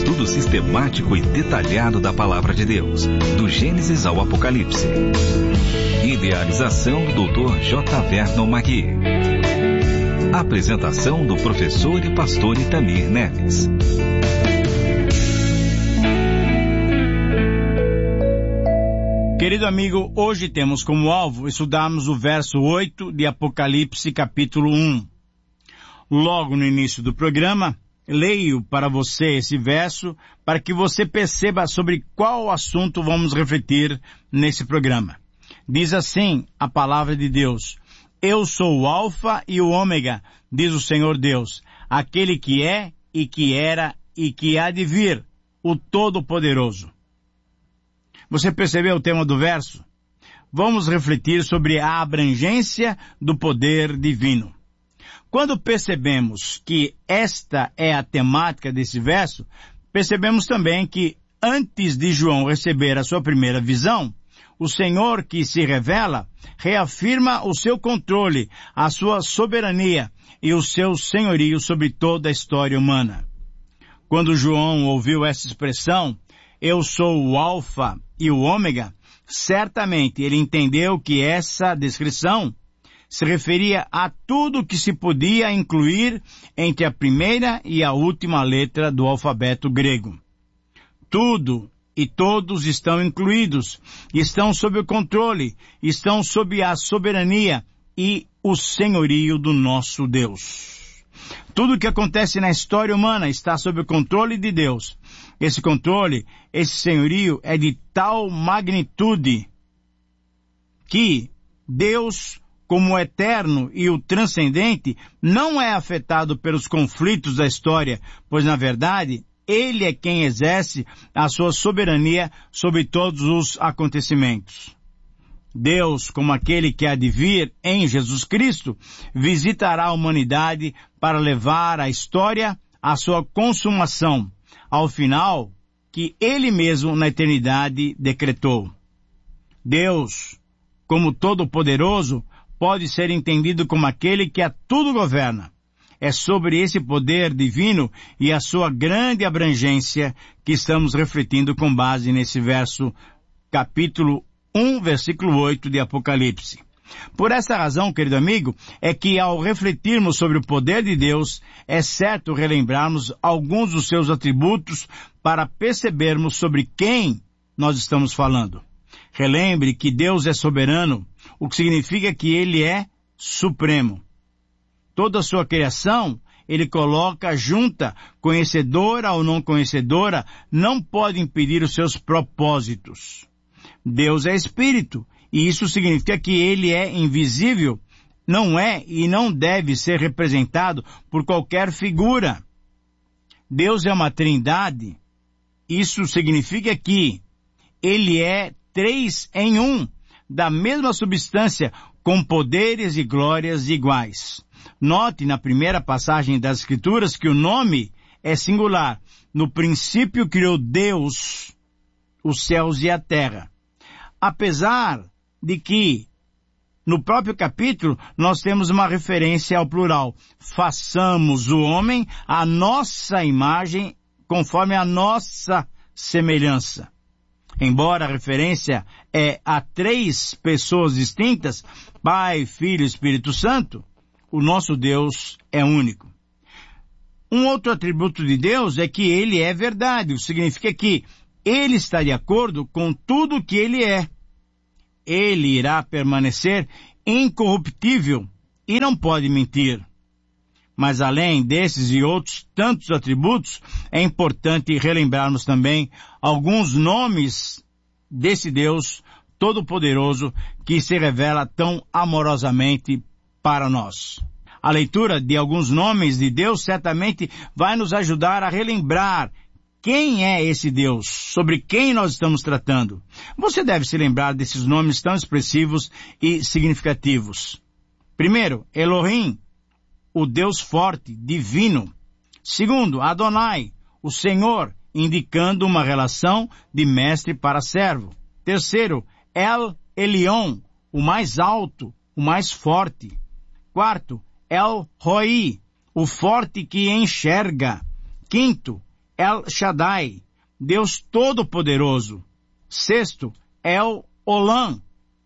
estudo sistemático e detalhado da Palavra de Deus, do Gênesis ao Apocalipse. Idealização do Dr. J. Vernon Magui. Apresentação do professor e pastor Itamir Neves. Querido amigo, hoje temos como alvo estudarmos o verso 8 de Apocalipse capítulo 1. Logo no início do programa, leio para você esse verso para que você perceba sobre qual assunto vamos refletir nesse programa. Diz assim a palavra de Deus: Eu sou o Alfa e o Ômega, diz o Senhor Deus, aquele que é e que era e que há de vir, o Todo-Poderoso. Você percebeu o tema do verso? Vamos refletir sobre a abrangência do poder divino. Quando percebemos que esta é a temática desse verso, percebemos também que antes de João receber a sua primeira visão, o Senhor que se revela reafirma o seu controle, a sua soberania e o seu senhorio sobre toda a história humana. Quando João ouviu essa expressão, eu sou o Alfa e o Ômega, certamente ele entendeu que essa descrição se referia a tudo que se podia incluir entre a primeira e a última letra do alfabeto grego. Tudo e todos estão incluídos, estão sob o controle, estão sob a soberania e o senhorio do nosso Deus. Tudo que acontece na história humana está sob o controle de Deus. Esse controle, esse senhorio é de tal magnitude que Deus, como o eterno e o transcendente, não é afetado pelos conflitos da história, pois, na verdade, Ele é quem exerce a sua soberania sobre todos os acontecimentos. Deus, como aquele que há de vir em Jesus Cristo, visitará a humanidade para levar a história à sua consumação, ao final que Ele mesmo na eternidade decretou. Deus, como Todo-Poderoso, pode ser entendido como aquele que a tudo governa. É sobre esse poder divino e a sua grande abrangência que estamos refletindo com base nesse verso, capítulo 1, versículo 8 de Apocalipse. Por essa razão, querido amigo, é que ao refletirmos sobre o poder de Deus, é certo relembrarmos alguns dos seus atributos para percebermos sobre quem nós estamos falando. Relembre que Deus é soberano, o que significa que Ele é supremo. Toda a sua criação, Ele coloca junta, conhecedora ou não conhecedora, não pode impedir os seus propósitos. Deus é Espírito, e isso significa que Ele é invisível, não é e não deve ser representado por qualquer figura. Deus é uma trindade, isso significa que Ele é 3 em 1, da mesma substância, com poderes e glórias iguais. Note na primeira passagem das Escrituras que o nome é singular. No princípio criou Deus os céus e a terra. Apesar de que no próprio capítulo nós temos uma referência ao plural. Façamos o homem à nossa imagem, conforme a nossa semelhança. Embora a referência é a 3 pessoas distintas, Pai, Filho e Espírito Santo, o nosso Deus é único. Um outro atributo de Deus é que Ele é verdade, o que significa que Ele está de acordo com tudo o que Ele é. Ele irá permanecer incorruptível e não pode mentir. Mas além desses e outros tantos atributos, é importante relembrarmos também alguns nomes desse Deus Todo-Poderoso que se revela tão amorosamente para nós. A leitura de alguns nomes de Deus certamente vai nos ajudar a relembrar quem é esse Deus, sobre quem nós estamos tratando. Você deve se lembrar desses nomes tão expressivos e significativos. Primeiro, Elohim, o Deus forte, divino. Segundo, Adonai, o Senhor, indicando uma relação de mestre para servo. Terceiro, El Elyon, o mais alto, o mais forte. Quarto, El Roi, o forte que enxerga. Quinto, El Shaddai, Deus Todo-Poderoso. Sexto, El Olam,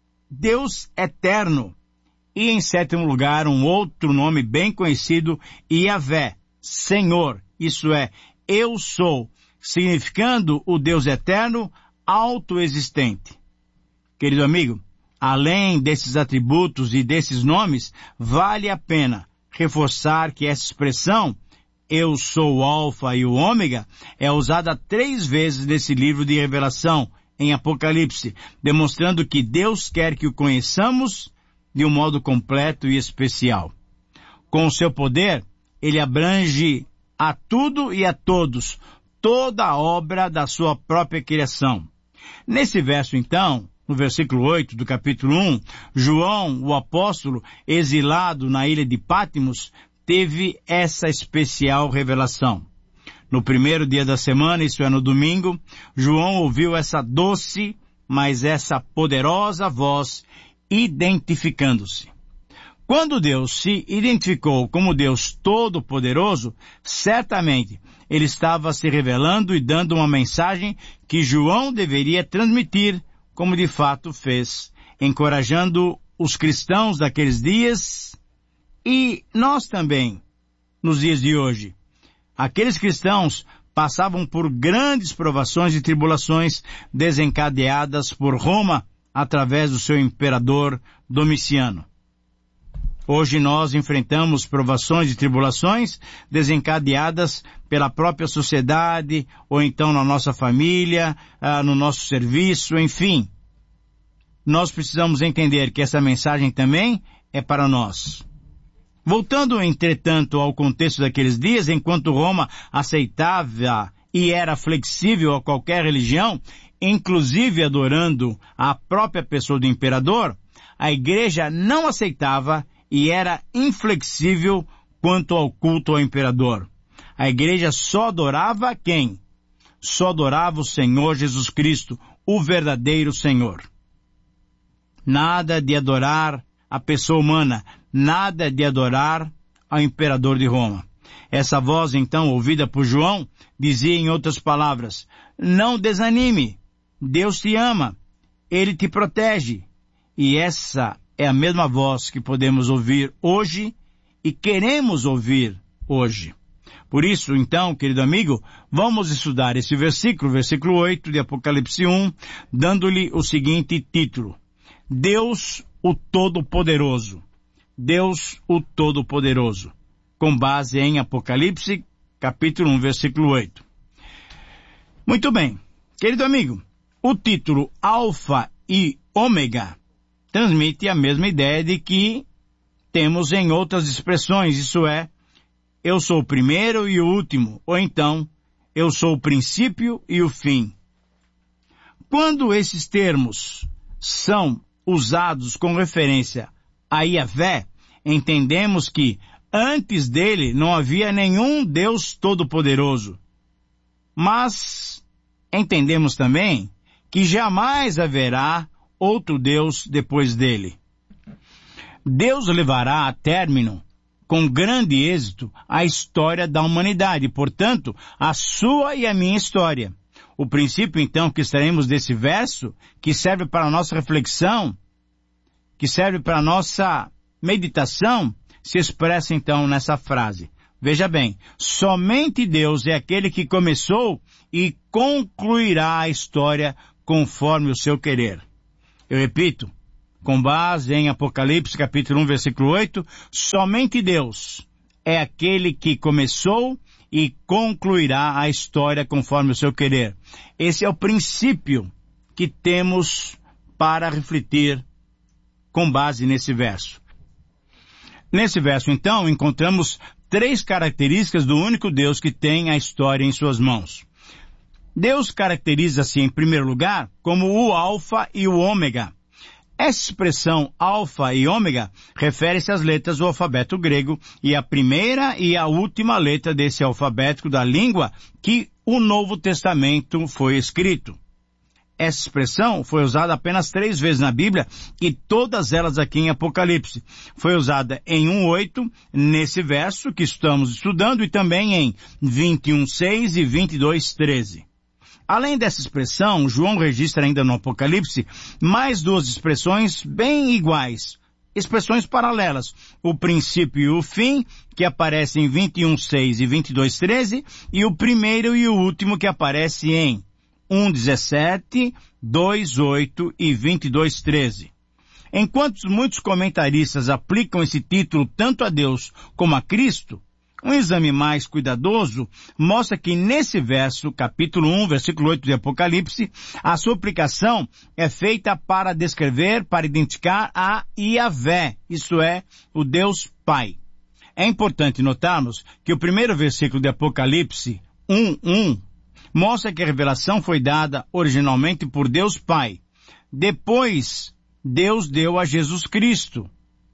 Deus Eterno. E em sétimo lugar, um outro nome bem conhecido, Yahvé, Senhor, isso é, eu sou, significando o Deus Eterno, autoexistente. Querido amigo, além desses atributos e desses nomes, vale a pena reforçar que essa expressão, eu sou o Alfa e o Ômega, é usada 3 vezes nesse livro de Revelação, em Apocalipse, demonstrando que Deus quer que o conheçamos de um modo completo e especial. Com o seu poder, ele abrange a tudo e a todos, toda a obra da sua própria criação. Nesse verso, então, no versículo 8 do capítulo 1, João, o apóstolo, exilado na ilha de Patmos, teve essa especial revelação. No primeiro dia da semana, isso é no domingo, João ouviu essa doce, mas essa poderosa voz identificando-se. Quando Deus se identificou como Deus Todo-Poderoso, certamente ele estava se revelando e dando uma mensagem que João deveria transmitir, como de fato fez, encorajando os cristãos daqueles dias e nós também, nos dias de hoje. Aqueles cristãos passavam por grandes provações e tribulações desencadeadas por Roma através do seu imperador Domiciano. Hoje nós enfrentamos provações e tribulações desencadeadas pela própria sociedade, ou então na nossa família, no nosso serviço, enfim. Nós precisamos entender que essa mensagem também é para nós. Voltando, entretanto, ao contexto daqueles dias, enquanto Roma aceitava e era flexível a qualquer religião, inclusive adorando a própria pessoa do imperador, a igreja não aceitava e era inflexível quanto ao culto ao imperador. A igreja só adorava quem? Só adorava o Senhor Jesus Cristo, o verdadeiro Senhor. Nada de adorar a pessoa humana, nada de adorar ao imperador de Roma. Essa voz, então, ouvida por João, dizia em outras palavras, não desanime, Deus te ama, Ele te protege. E essa é a mesma voz que podemos ouvir hoje e queremos ouvir hoje. Por isso, então, querido amigo, vamos estudar esse versículo, versículo 8 de Apocalipse 1, dando-lhe o seguinte título: Deus o Todo-Poderoso. Deus o Todo-Poderoso. Com base em Apocalipse, capítulo 1, versículo 8. Muito bem. Querido amigo, o título Alfa e Ômega transmite a mesma ideia de que temos em outras expressões, isso é, eu sou o primeiro e o último, ou então, eu sou o princípio e o fim. Quando esses termos são usados com referência a Yahvé, entendemos que antes dele não havia nenhum Deus Todo-Poderoso. Mas entendemos também que jamais haverá outro Deus depois dele. Deus levará a término, com grande êxito, a história da humanidade, portanto, a sua e a minha história. O princípio, então, que extraímos desse verso, que serve para a nossa reflexão, que serve para a nossa meditação, se expressa, então, nessa frase. Veja bem, somente Deus é aquele que começou e concluirá a história conforme o seu querer. Eu repito, com base em Apocalipse capítulo 1, versículo 8, somente Deus é aquele que começou e concluirá a história conforme o seu querer. Esse é o princípio que temos para refletir com base nesse verso. Nesse verso, então, encontramos 3 características do único Deus que tem a história em suas mãos. Deus caracteriza-se, em primeiro lugar, como o Alfa e o Ômega. Essa expressão Alfa e Ômega refere-se às letras do alfabeto grego e à primeira e à última letra desse alfabeto da língua que o Novo Testamento foi escrito. essa expressão foi usada apenas 3 vezes na Bíblia e todas elas aqui em Apocalipse. Foi usada em 1:8, nesse verso que estamos estudando, e também em 21:6 e 22:13. Além dessa expressão, João registra ainda no Apocalipse mais 2 expressões bem iguais, expressões paralelas, o princípio e o fim, que aparecem em 21:6 e 22:13, e o primeiro e o último que aparece em 1:17, 2:8 e 22:13. Enquanto muitos comentaristas aplicam esse título tanto a Deus como a Cristo, um exame mais cuidadoso mostra que nesse verso, capítulo 1, versículo 8 de Apocalipse, a sua aplicação é feita para descrever, para identificar a Yahvé, isto é, o Deus Pai. É importante notarmos que o primeiro versículo de Apocalipse 1:1 mostra que a revelação foi dada originalmente por Deus Pai. Depois, Deus deu a Jesus Cristo.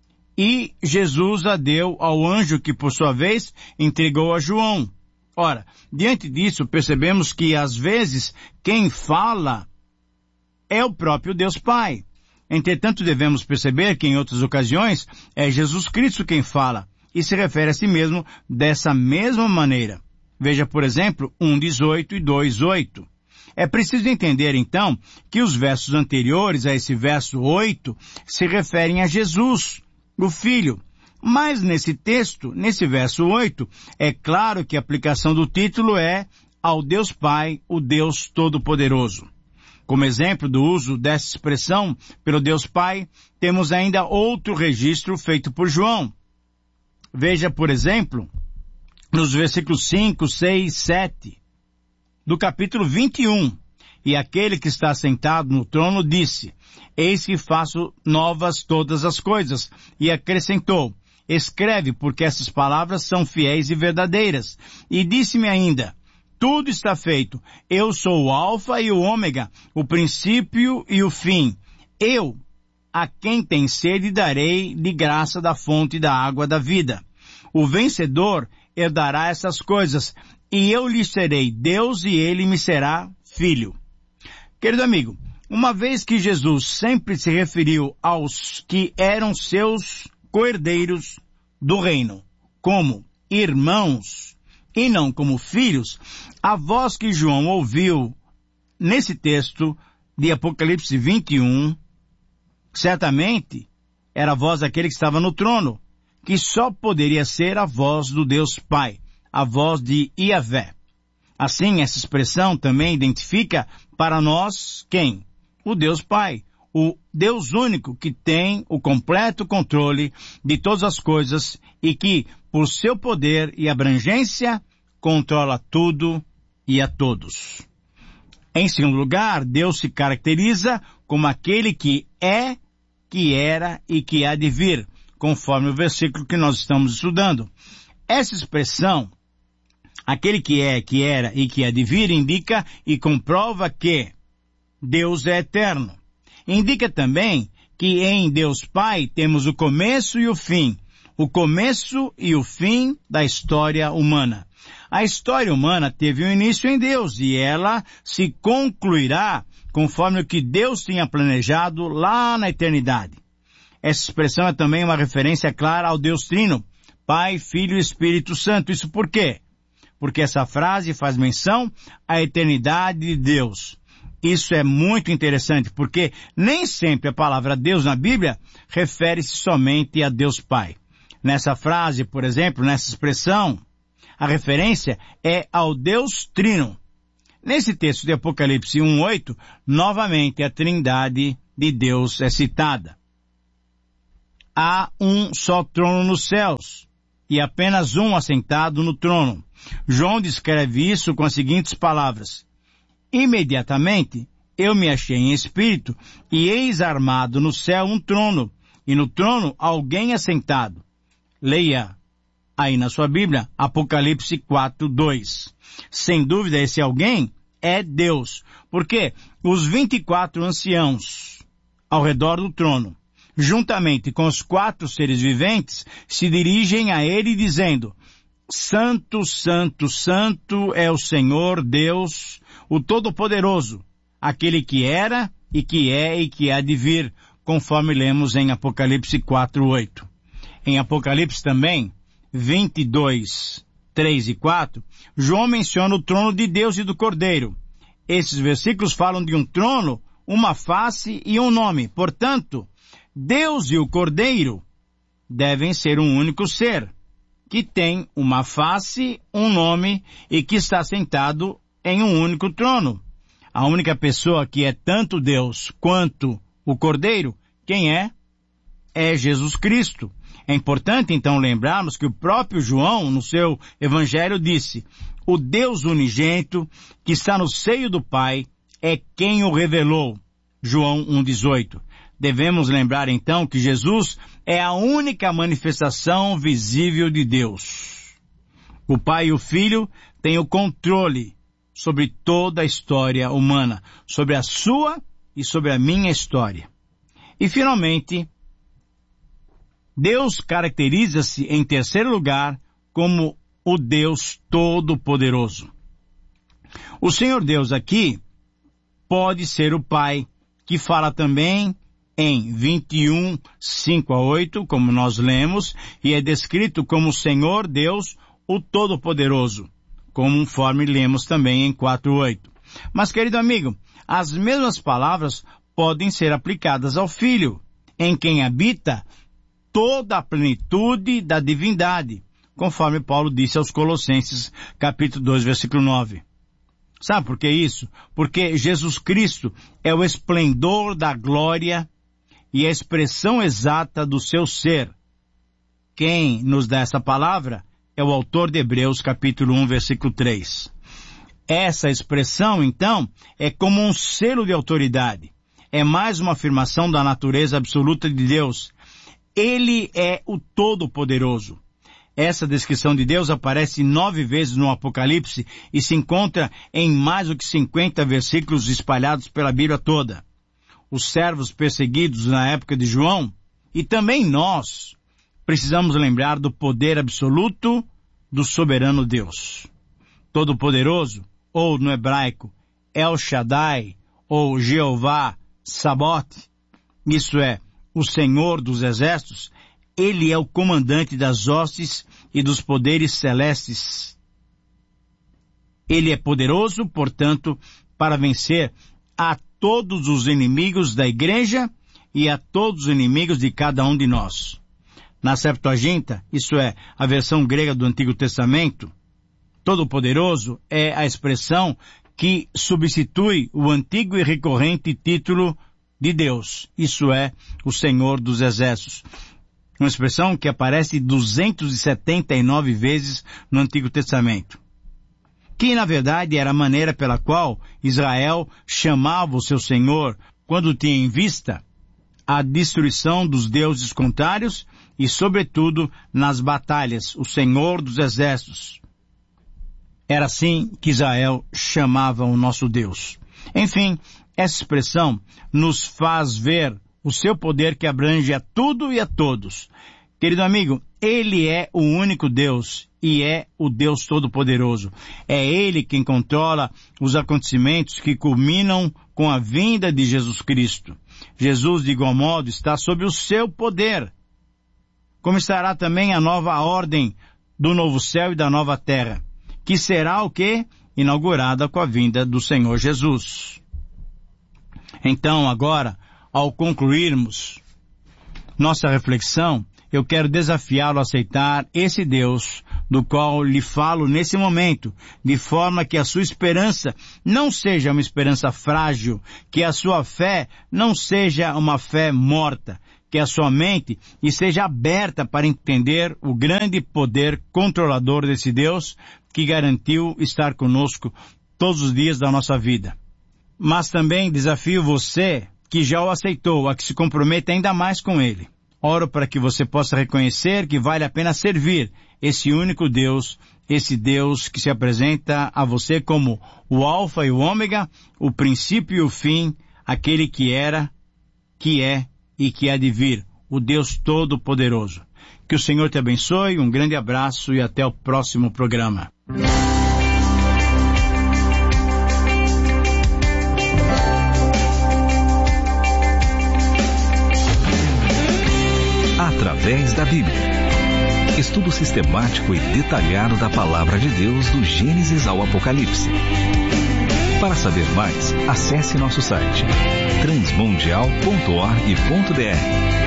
E Jesus a deu ao anjo que, por sua vez, entregou a João. Ora, diante disso, percebemos que, às vezes, quem fala é o próprio Deus Pai. Entretanto, devemos perceber que, em outras ocasiões, é Jesus Cristo quem fala, e se refere a si mesmo dessa mesma maneira. Veja, por exemplo, 1:18 e 2:8. É preciso entender, então, que os versos anteriores a esse verso 8 se referem a Jesus, o Filho. Mas nesse texto, nesse verso 8, é claro que a aplicação do título é ao Deus Pai, o Deus Todo-Poderoso. Como exemplo do uso dessa expressão pelo Deus Pai, temos ainda outro registro feito por João. Veja, por exemplo, nos versículos 5, 6, 7, do capítulo 21. E aquele que está sentado no trono disse: Eis que faço novas todas as coisas. E acrescentou: Escreve, porque essas palavras são fiéis e verdadeiras. E disse-me ainda: Tudo está feito. Eu sou o Alfa e o Ômega, o princípio e o fim. Eu, a quem tem sede, darei de graça da fonte da água da vida. O vencedor herdará essas coisas, e eu lhe serei Deus e ele me será filho. Querido amigo, uma vez que Jesus sempre se referiu aos que eram seus co-herdeiros do reino como irmãos e não como filhos, a voz que João ouviu nesse texto de Apocalipse 21, certamente era a voz daquele que estava no trono, que só poderia ser a voz do Deus Pai, a voz de Yahvé. Assim, essa expressão também identifica para nós quem? O Deus Pai, o Deus único que tem o completo controle de todas as coisas e que, por seu poder e abrangência, controla tudo e a todos. Em segundo lugar, Deus se caracteriza como aquele que é, que era e que há de vir, conforme o versículo que nós estamos estudando. Essa expressão, aquele que é, que era e que há de vir, indica e comprova que Deus é eterno. Indica também que em Deus Pai temos o começo e o fim da história humana. A história humana teve um início em Deus e ela se concluirá conforme o que Deus tinha planejado lá na eternidade. Essa expressão é também uma referência clara ao Deus Trino, Pai, Filho e Espírito Santo. Isso por quê? Porque essa frase faz menção à eternidade de Deus. Isso é muito interessante, porque nem sempre a palavra Deus na Bíblia refere-se somente a Deus Pai. Nessa frase, por exemplo, nessa expressão, a referência é ao Deus Trino. Nesse texto de Apocalipse 1:8, novamente a Trindade de Deus é citada. Há um só trono nos céus, e apenas um assentado no trono. João descreve isso com as seguintes palavras: Imediatamente eu me achei em espírito, e eis armado no céu um trono, e no trono alguém assentado. Leia aí na sua Bíblia, Apocalipse 4:2. Sem dúvida esse alguém é Deus, porque os 24 anciãos ao redor do trono, juntamente com os 4 seres viventes, se dirigem a ele dizendo: Santo, Santo, Santo é o Senhor Deus, o Todo-Poderoso, aquele que era e que há de vir, conforme lemos em Apocalipse 4:8. Em Apocalipse também, 22, 3 e 4, João menciona o trono de Deus e do Cordeiro. Esses versículos falam de um trono, uma face e um nome. Portanto, Deus e o Cordeiro devem ser um único ser, que tem uma face, um nome e que está sentado em um único trono. A única pessoa que é tanto Deus quanto o Cordeiro, quem é? É Jesus Cristo. É importante então lembrarmos que o próprio João, no seu evangelho, disse: o Deus unigênito que está no seio do Pai é quem o revelou. João 1,18. Devemos lembrar então que Jesus é a única manifestação visível de Deus. O Pai e o Filho têm o controle sobre toda a história humana, sobre a sua e sobre a minha história. E finalmente, Deus caracteriza-se em terceiro lugar como o Deus Todo-Poderoso. O Senhor Deus aqui pode ser o Pai, que fala também em 21, 5 a 8, como nós lemos, e é descrito como o Senhor Deus, o Todo-Poderoso, conforme lemos também em 4:8. Mas, querido amigo, as mesmas palavras podem ser aplicadas ao Filho, em quem habita toda a plenitude da divindade, conforme Paulo disse aos Colossenses, capítulo 2, versículo 9. Sabe por que isso? Porque Jesus Cristo é o esplendor da glória e a expressão exata do seu ser. Quem nos dá essa palavra é o autor de Hebreus, capítulo 1, versículo 3. Essa expressão, então, é como um selo de autoridade. É mais uma afirmação da natureza absoluta de Deus. Ele é o Todo-Poderoso. Essa descrição de Deus aparece 9 vezes no Apocalipse e se encontra em mais do que 50 versículos espalhados pela Bíblia toda. Os servos perseguidos na época de João, e também nós, precisamos lembrar do poder absoluto do soberano Deus. Todo-Poderoso, ou no hebraico, El Shaddai, ou Jeová Sabaoth, isso é, o Senhor dos Exércitos, ele é o comandante das hostes e dos poderes celestes. Ele é poderoso, portanto, para vencer a todos os inimigos da igreja e a todos os inimigos de cada um de nós. Na Septuaginta, isso é, a versão grega do Antigo Testamento, Todo-Poderoso é a expressão que substitui o antigo e recorrente título de Deus, isso é, o Senhor dos Exércitos. Uma expressão que aparece 279 vezes no Antigo Testamento. Que, na verdade, era a maneira pela qual Israel chamava o seu Senhor quando tinha em vista a destruição dos deuses contrários e, sobretudo, nas batalhas, o Senhor dos Exércitos. Era assim que Israel chamava o nosso Deus. Enfim, essa expressão nos faz ver o seu poder que abrange a tudo e a todos. Querido amigo, Ele é o único Deus e é o Deus Todo-Poderoso. É Ele quem controla os acontecimentos que culminam com a vinda de Jesus Cristo. Jesus, de igual modo, está sob o seu poder. Como estará também a nova ordem do novo céu e da nova terra, que será o quê? Inaugurada com a vinda do Senhor Jesus. Então, agora, ao concluirmos nossa reflexão, eu quero desafiá-lo a aceitar esse Deus do qual lhe falo nesse momento, de forma que a sua esperança não seja uma esperança frágil, que a sua fé não seja uma fé morta, que a sua mente esteja aberta para entender o grande poder controlador desse Deus que garantiu estar conosco todos os dias da nossa vida. Mas também desafio você que já o aceitou, a que se comprometa ainda mais com Ele. Oro para que você possa reconhecer que vale a pena servir esse único Deus, esse Deus que se apresenta a você como o Alfa e o Ômega, o princípio e o fim, aquele que era, que é e que há de vir, o Deus Todo-Poderoso. Que o Senhor te abençoe, um grande abraço e até o próximo programa. através da Bíblia. Estudo sistemático e detalhado da Palavra de Deus do Gênesis ao Apocalipse. Para saber mais, acesse nosso site transmundial.org.br